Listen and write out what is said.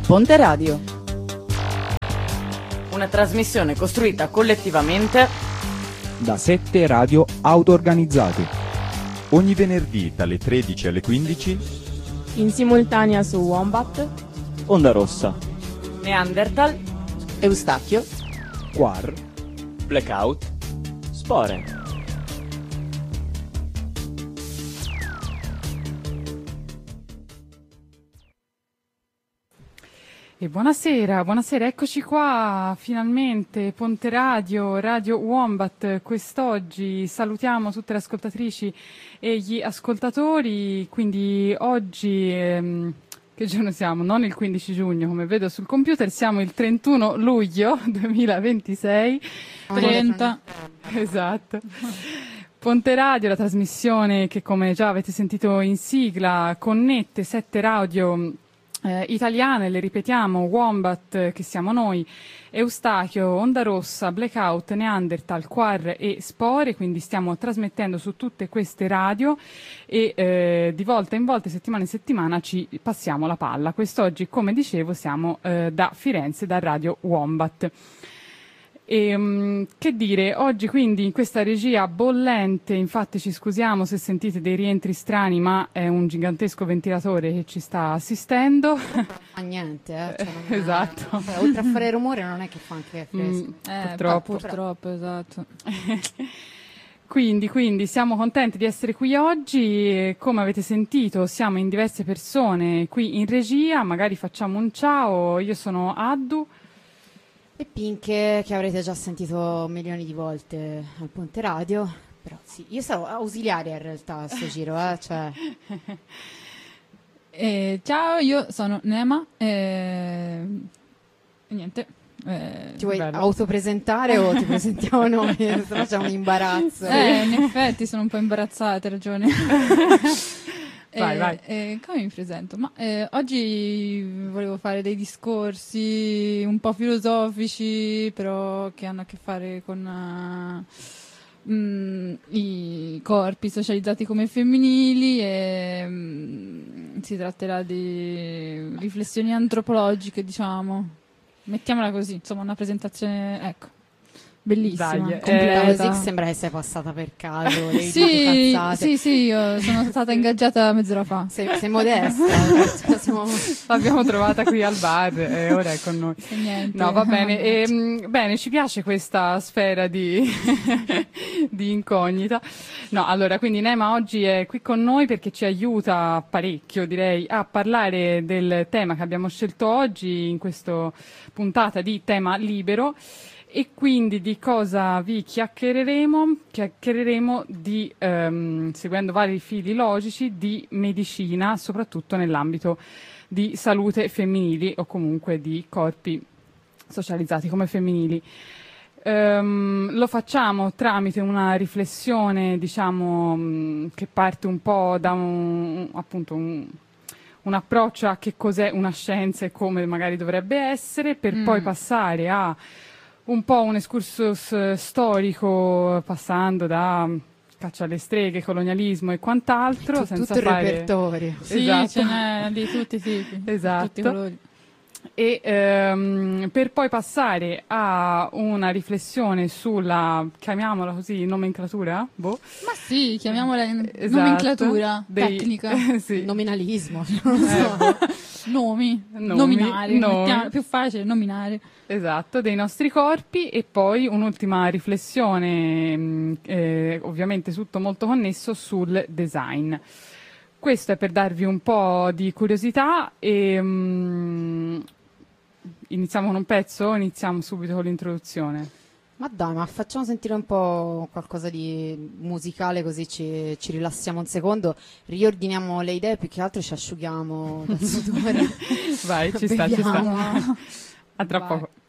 Ponte Radio. Una trasmissione costruita collettivamente da 7 radio auto-organizzate. Ogni venerdì dalle 13 alle 15 in simultanea su Wombat, Onda Rossa, Neanderthal, Eustachio, Quar, Blackout, Spore. E buonasera, eccoci qua, finalmente, Ponte Radio, Radio Wombat. Quest'oggi salutiamo tutte le ascoltatrici e gli ascoltatori, quindi oggi, che giorno siamo? Non il 15 giugno, come vedo sul computer, siamo il 31 luglio 2026. 30. Esatto. Ponte Radio, la trasmissione che, come già avete sentito in sigla, connette 7 radio italiane, le ripetiamo: Wombat, che siamo noi, Eustachio, Onda Rossa, Blackout, Neanderthal, Quar e Spore, quindi stiamo trasmettendo su tutte queste radio e di volta in volta, settimana in settimana, ci passiamo la palla. Quest'oggi, come dicevo, siamo da Firenze, da Radio Wombat. E, che dire, oggi quindi in questa regia bollente, infatti ci scusiamo se sentite dei rientri strani, ma è un gigantesco ventilatore che ci sta assistendo. Non fa niente, cioè non esatto. Oltre a fare rumore non è che fa anche fresco. Purtroppo, esatto. Quindi siamo contenti di essere qui oggi e, come avete sentito, siamo in diverse persone qui in regia, magari facciamo un ciao. Io sono Addu. E Pink, che avrete già sentito milioni di volte al Ponte Radio, però sì, io sarò ausiliaria in realtà a sto giro, cioè. Ciao, io sono Nema e niente. Ti vuoi bello. autopresentare o ti presentiamo noi? Sennò c'è un imbarazzo. In effetti sono un po' imbarazzata, hai ragione. Vai. Come mi presento? Ma oggi volevo fare dei discorsi un po' filosofici, però che hanno a che fare con i corpi socializzati come femminili e si tratterà di riflessioni antropologiche, diciamo. Mettiamola così, insomma, una presentazione, ecco. Bellissima, completa. Così sembra che sei passata per caso. Sì, io sono stata ingaggiata mezz'ora fa. Sei modesta. L'abbiamo trovata qui al bar e ora è con noi. Niente. No, va bene. Bene, ci piace questa sfera di incognita. No, allora, quindi Nema oggi è qui con noi perché ci aiuta parecchio, direi, a parlare del tema che abbiamo scelto oggi in questa puntata di Tema Libero. E quindi di cosa vi chiacchiereremo? Chiacchiereremo di, seguendo vari fili logici, di medicina, soprattutto nell'ambito di salute femminili o comunque di corpi socializzati come femminili. Lo facciamo tramite una riflessione, diciamo, che parte un po' da un approccio a che cos'è una scienza e come magari dovrebbe essere, per poi passare a un po' un excursus storico, passando da caccia alle streghe, colonialismo e quant'altro, senza tutto fare il repertorio. Sì, esatto. ce n'è di tutti i tipi, esatto. tutti i colori. E per poi passare a una riflessione sulla, chiamiamola così, nomenclatura? Ma sì, chiamiamola esatto. Nomenclatura tecnica. Sì. Nominalismo. Nomi, nominare, più facile, nominare. Esatto, dei nostri corpi e poi un'ultima riflessione, ovviamente tutto molto connesso, sul design. Questo è per darvi un po' di curiosità e iniziamo con un pezzo o iniziamo subito con l'introduzione? Ma dai, ma facciamo sentire un po' qualcosa di musicale così ci rilassiamo un secondo, riordiniamo le idee, più che altro ci asciughiamo dal sudore. Vai, ci sta. A tra poco.